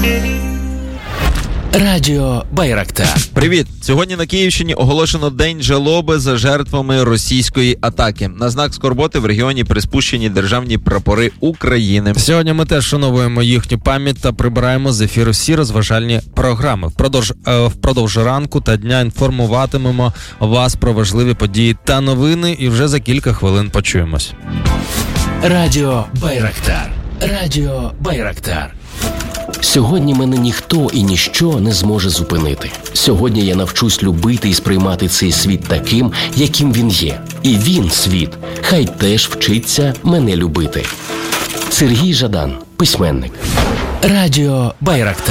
Радіо Байрактар. Привіт! Сьогодні на Київщині оголошено День жалоби за жертвами російської атаки. На знак скорботи в регіоні приспущені державні прапори України. Сьогодні ми теж вшановуємо їхню пам'ять та прибираємо з ефіру всі розважальні програми. Впродовж ранку та дня інформуватимемо вас про важливі події та новини, і вже за кілька хвилин почуємось. Радіо Байрактар. Радіо Байрактар. Сьогодні мене ніхто і ніщо не зможе зупинити. Сьогодні я навчусь любити і сприймати цей світ таким, яким він є. І він, світ, хай теж вчиться мене любити. Сергій Жадан, письменник. Радіо Байрактар.